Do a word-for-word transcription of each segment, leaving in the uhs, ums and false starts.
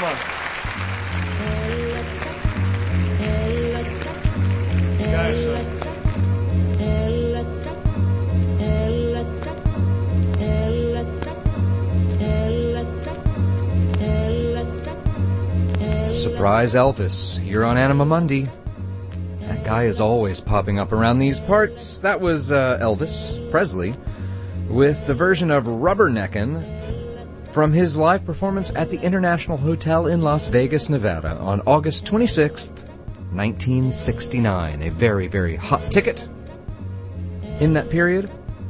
Come on. Guys, uh, Surprise Elvis, here on Anima Mundi. That guy is always popping up around these parts. That was uh, Elvis Presley with the version of Rubberneckin' from his live performance at the International Hotel in Las Vegas, Nevada on August twenty-sixth, nineteen sixty-nine. A very, very hot ticket in that period.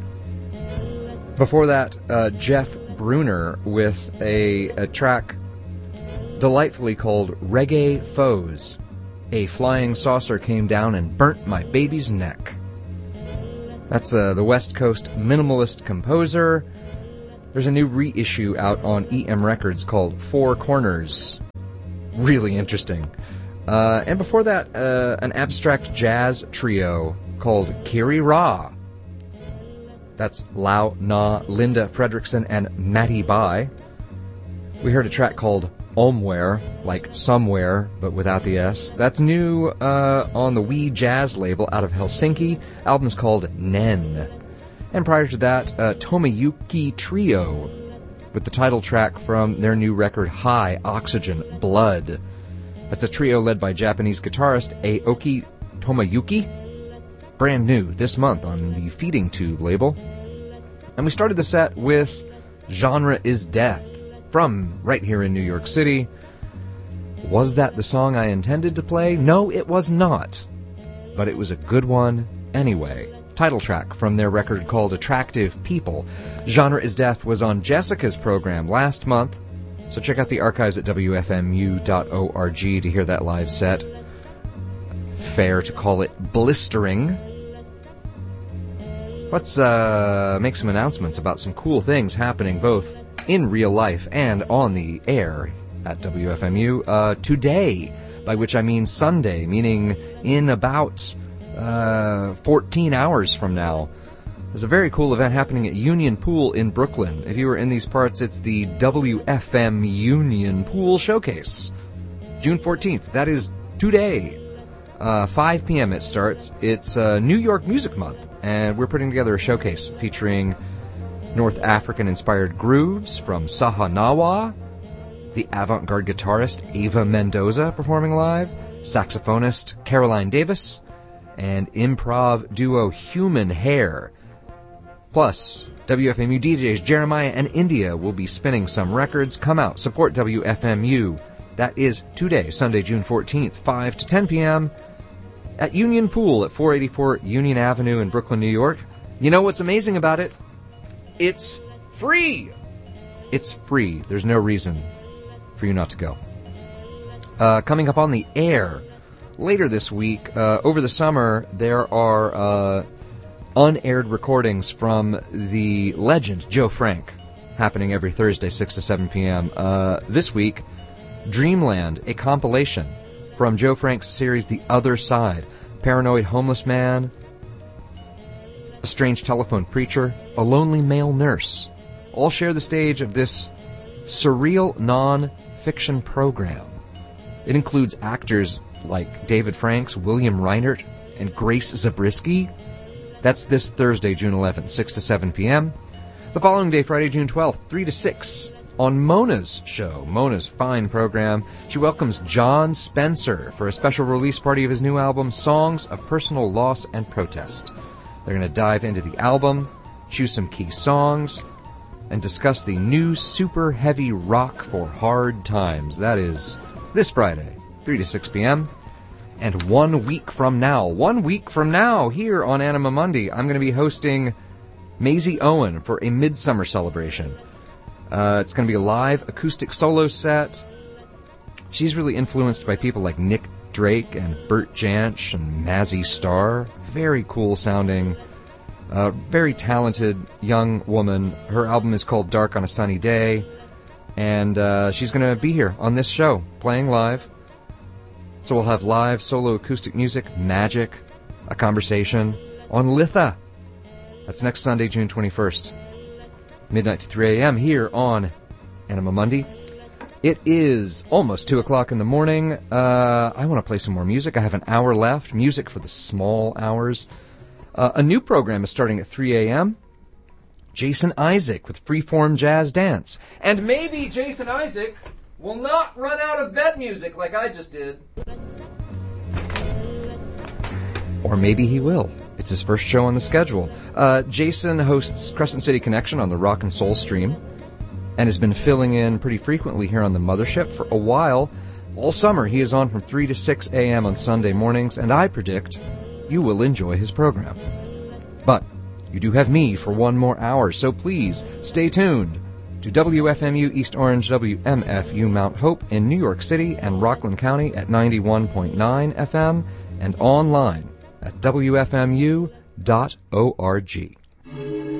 Before that, uh, Jeff Bruner with a, a track delightfully called Reggae Foes. A flying saucer came down and burnt my baby's neck. That's uh, the West Coast minimalist composer. There's a new reissue out on E M Records called Four Corners. Really interesting. Uh, and before that, uh, an abstract jazz trio called Kiri Ra. That's Lau Na, Linda Fredrickson, and Matty Bai. We heard a track called Omware, like somewhere, but without the S. That's new uh, on the Wee Jazz label out of Helsinki. Album's called Nen. And prior to that, uh, Tomoyuki Trio with the title track from their new record High Oxygen Blood. That's a trio led by Japanese guitarist Aoki Tomoyuki. Brand new this month on the Feeding Tube label. And we started the set with Genre is Death from right here in New York City. Was that the song I intended to play? No, it was not. But it was a good one anyway. Title track from their record called Attractive People. Genre is Death was on Jessica's program last month, so check out the archives at W F M U dot org to hear that live set. Fair to call it blistering. Let's uh, make some announcements about some cool things happening both in real life and on the air at W F M U uh, today, by which I mean Sunday, meaning in about uh, fourteen hours from now. There's a very cool event happening at Union Pool in Brooklyn. If you were in these parts, it's the W F M Union Pool Showcase. June fourteenth, that is today. Uh, five p.m. it starts. It's uh, New York Music Month, and we're putting together a showcase featuring North African-inspired grooves from Sahanawa, the avant-garde guitarist Ava Mendoza performing live, saxophonist Caroline Davis, and improv duo Human Hair. Plus, W F M U D Js Jeremiah and India will be spinning some records. Come out, support W F M U. That is today, Sunday, June fourteenth, five to ten p.m. at Union Pool at four eighty-four Union Avenue in Brooklyn, New York. You know what's amazing about it? It's free! It's free. There's no reason for you not to go. Uh, coming up on the air later this week, uh, over the summer, there are uh, unaired recordings from the legend Joe Frank happening every Thursday, six to seven p.m. Uh, this week, Dreamland, a compilation from Joe Frank's series The Other Side. Paranoid homeless man, a strange telephone preacher, a lonely male nurse, all share the stage of this surreal non-fiction program. It includes actors like David Franks, William Reinert, and Grace Zabriskie. That's this Thursday, June eleventh, six to seven p.m. The following day, Friday, June twelfth, three to six, on Mona's show, Mona's fine program. She welcomes John Spencer for a special release party of his new album, Songs of Personal Loss and Protest. They're going to dive into the album, choose some key songs, and discuss the new super heavy rock for hard times. That is this Friday, three to six p.m. And one week from now, one week from now, here on Anima Mundi, I'm going to be hosting Maisie Owen for a midsummer celebration. Uh, it's going to be a live acoustic solo set. She's really influenced by people like Nick Drake and Bert Jansch and Mazzy Star. Very cool sounding, uh, very talented young woman. Her album is called Dark on a Sunny Day, and uh, she's going to be here on this show, playing live. So we'll have live solo acoustic music, magic, a conversation on Litha. That's next Sunday, June twenty-first, midnight to three a.m. here on Anima Mundi. It is almost two o'clock in the morning. Uh, I want to play some more music. I have an hour left. Music for the small hours. Uh, a new program is starting at three a.m. Jason Isaac with Freeform Jazz Dance. And maybe Jason Isaac will not run out of bed music like I just did. Or maybe he will. It's his first show on the schedule. Uh, Jason hosts Crescent City Connection on the Rock and Soul stream and has been filling in pretty frequently here on the Mothership for a while. All summer, he is on from three to six a.m. on Sunday mornings, and I predict you will enjoy his program. But you do have me for one more hour, so please stay tuned to W F M U East Orange, W M F U Mount Hope in New York City and Rockland County at ninety-one point nine F M and online at W F M U dot org.